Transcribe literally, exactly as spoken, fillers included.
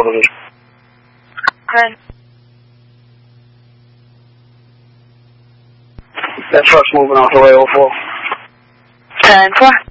television. ten. That truck's moving off the way oh four. ten four.